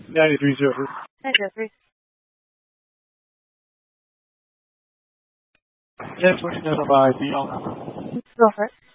93-0. 903. Yes, what you know by the Go for it.